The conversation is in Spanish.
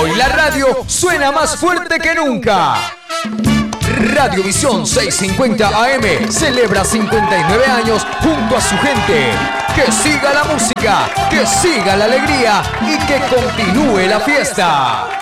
Hoy la radio suena más fuerte que nunca. Radiovisión 650 AM celebra 59 años junto a su gente. Que siga la música, que siga la alegría y que continúe la fiesta.